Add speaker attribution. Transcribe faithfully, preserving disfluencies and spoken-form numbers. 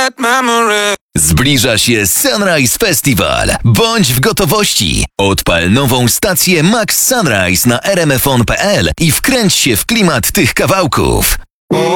Speaker 1: bad memory.
Speaker 2: Zbliża się Sunrise Festival. Bądź w gotowości. Odpal nową stację Max Sunrise na r m f on kropka p l i wkręć się w klimat tych kawałków.